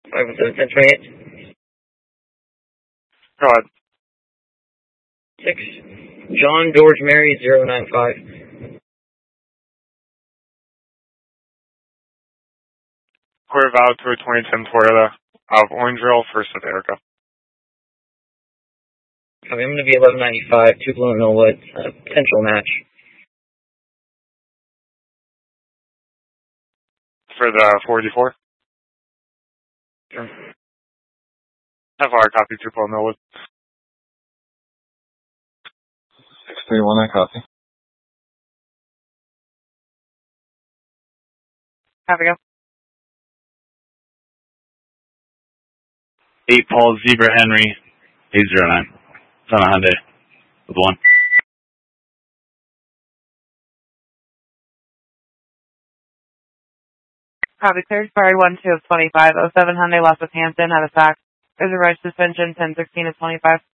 517-1028. Go ahead. 6. John George Mary 095. Corval to a 2010 Toyota of Orangeville, First of Erica. I'm going to be 1195, Tupelo, Millwood, potential match. For the 484? Sure. Have our copy, Tupelo, Millwood. 631, I copy. Have a go. 8 Paul Zebra Henry 809. It's on a Hyundai with 1. Copy, sir. Expired 1-2 of 25. 07 Hyundai lost with Hampton. Had a fax. There's a rush suspension 10-16 of 25.